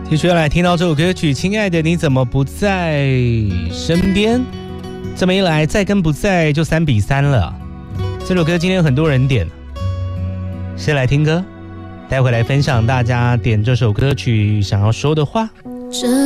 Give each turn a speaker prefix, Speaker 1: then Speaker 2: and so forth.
Speaker 1: 继续来听到这首歌曲《亲爱的你怎么不在身边》，这么一来在跟不在就3-3了。这首歌今天有很多人点，先来听歌，待会来分享大家点这首歌曲想要说的话。
Speaker 2: 这